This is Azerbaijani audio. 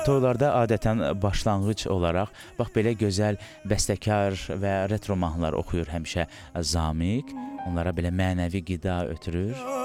Toylarda adətən başlanğıc olaraq bax belə gözəl bəstəkar və retro mahnılar oxuyur həmişə Zamiq. Onlara belə mənəvi qida ötürür.